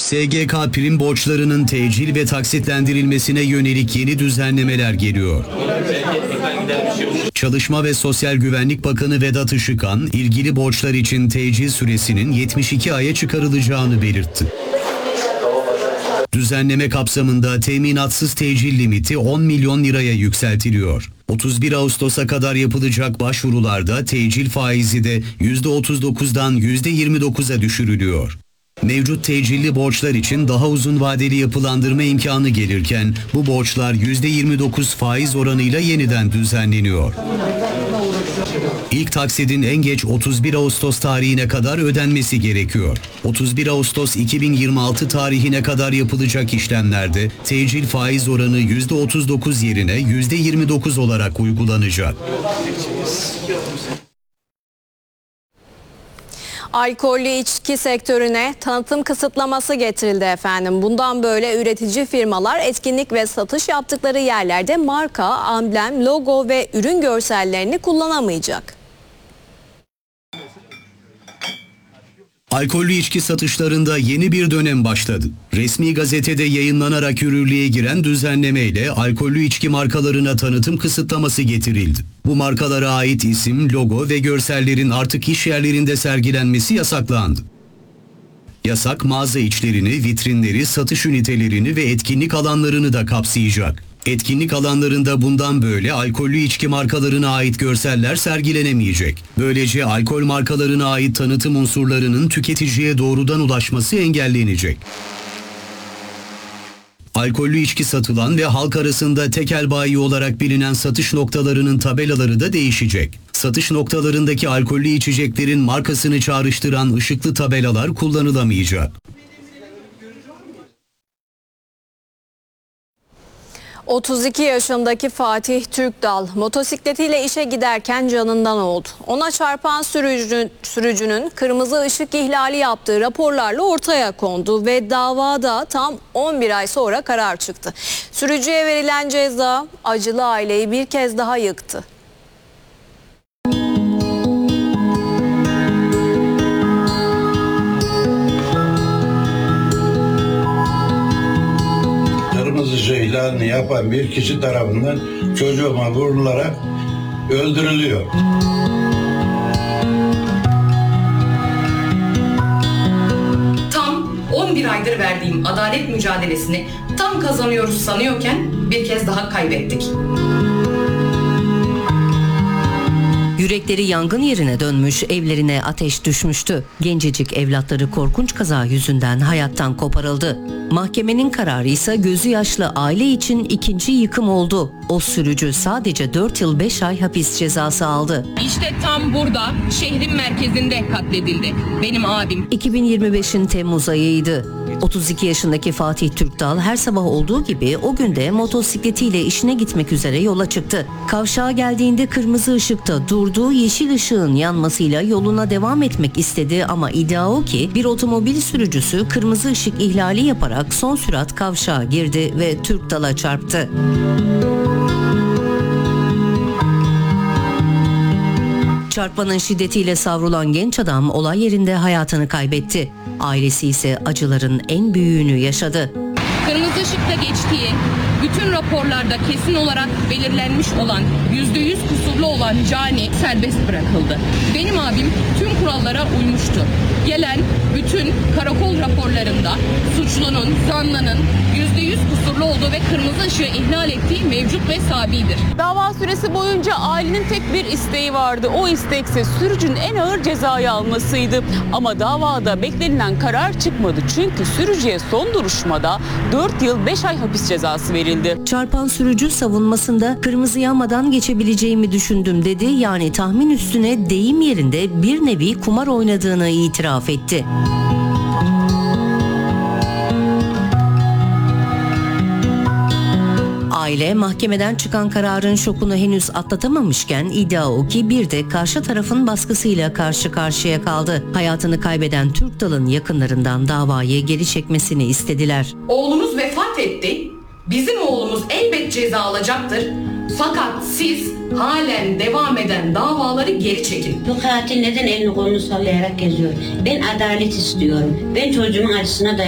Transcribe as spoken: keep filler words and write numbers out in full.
S G K prim borçlarının tecil ve taksitlendirilmesine yönelik yeni düzenlemeler geliyor. Çalışma ve Sosyal Güvenlik Bakanı Vedat Işıkhan, ilgili borçlar için tecil süresinin yetmiş iki aya çıkarılacağını belirtti. Düzenleme kapsamında teminatsız tecil limiti on milyon liraya yükseltiliyor. otuz bir Ağustos'a kadar yapılacak başvurularda tecil faizi de yüzde otuz dokuzdan yüzde yirmi dokuza düşürülüyor. Mevcut tecilli borçlar için daha uzun vadeli yapılandırma imkanı gelirken bu borçlar yüzde yirmi dokuz faiz oranıyla yeniden düzenleniyor. İlk taksidin en geç otuz bir Ağustos tarihine kadar ödenmesi gerekiyor. otuz bir Ağustos iki bin yirmi altı tarihine kadar yapılacak işlemlerde tecil faiz oranı yüzde otuz dokuz yerine yüzde yirmi dokuz olarak uygulanacak. Alkollü içki sektörüne tanıtım kısıtlaması getirildi efendim. Bundan böyle üretici firmalar etkinlik ve satış yaptıkları yerlerde marka, amblem, logo ve ürün görsellerini kullanamayacak. Alkollü içki satışlarında yeni bir dönem başladı. Resmi gazetede yayınlanarak yürürlüğe giren düzenlemeyle alkollü içki markalarına tanıtım kısıtlaması getirildi. Bu markalara ait isim, logo ve görsellerin artık iş yerlerinde sergilenmesi yasaklandı. Yasak mağaza içlerini, vitrinleri, satış ünitelerini ve etkinlik alanlarını da kapsayacak. Etkinlik alanlarında bundan böyle alkollü içki markalarına ait görseller sergilenemeyecek. Böylece alkol markalarına ait tanıtım unsurlarının tüketiciye doğrudan ulaşması engellenecek. Alkollü içki satılan ve halk arasında tekel bayi olarak bilinen satış noktalarının tabelaları da değişecek. Satış noktalarındaki alkollü içeceklerin markasını çağrıştıran ışıklı tabelalar kullanılamayacak. otuz iki yaşındaki Fatih Türkdal motosikletiyle işe giderken canından oldu. Ona çarpan sürücünün, sürücünün kırmızı ışık ihlali yaptığı raporlarla ortaya kondu ve davada tam on bir ay sonra karar çıktı. Sürücüye verilen ceza acılı aileyi bir kez daha yıktı. Kırmızı ışık ihlalini yapan bir kişi tarafından çocuğuma vurularak öldürülüyor. Tam on bir aydır verdiğim adalet mücadelesini tam kazanıyoruz sanıyorken bir kez daha kaybettik. Yürekleri yangın yerine dönmüş, evlerine ateş düşmüştü. Gencecik evlatları korkunç kaza yüzünden hayattan koparıldı. Mahkemenin kararı ise gözü yaşlı aile için ikinci yıkım oldu. O sürücü sadece dört yıl beş ay hapis cezası aldı. İşte tam burada, şehrin merkezinde katledildi benim abim. iki bin yirmi beşin Temmuz ayıydı. otuz iki yaşındaki Fatih Türkdal her sabah olduğu gibi o gün de motosikletiyle işine gitmek üzere yola çıktı. Kavşağa geldiğinde kırmızı ışıkta durduğu yeşil ışığın yanmasıyla yoluna devam etmek istedi ama iddia o ki bir otomobil sürücüsü kırmızı ışık ihlali yaparak son sürat kavşağa girdi ve Türkdal'a çarptı. Çarpmanın şiddetiyle savrulan genç adam olay yerinde hayatını kaybetti. Ailesi ise acıların en büyüğünü yaşadı. Kırmızı ışıkta geçtiği, bütün raporlarda kesin olarak belirlenmiş olan yüzde yüz kusurlu olan Cani serbest bırakıldı. Benim abim tüm kurallara uymuştu. Gelen bütün karakol raporlarında suçlunun, zanlının yüzde yüz kusurlu olduğu ve kırmızı ışığı ihlal ettiği mevcut ve sabidir. Dava süresi boyunca ailenin tek bir isteği vardı. O istek ise sürücünün en ağır cezayı almasıydı. Ama davada beklenilen karar çıkmadı. Çünkü sürücüye son duruşmada dört yıl beş ay hapis cezası verildi. Çarpan sürücü savunmasında kırmızı yanmadan geçebileceğimi düşündüm dedi. Yani tahmin üstüne deyim yerinde bir nevi kumar oynadığını itiraf etti. Aile mahkemeden çıkan kararın şokunu henüz atlatamamışken iddia o ki bir de karşı tarafın baskısıyla karşı karşıya kaldı. Hayatını kaybeden Türkdal'ın yakınlarından davayı geri çekmesini istediler. Oğlumuz vefat etti. Bizim oğlumuz elbet ceza alacaktır. Fakat siz halen devam eden davaları geri çekin. Bu katil neden elini kolunu sallayarak geziyor? Ben adalet istiyorum. Ben çocuğumun acısına da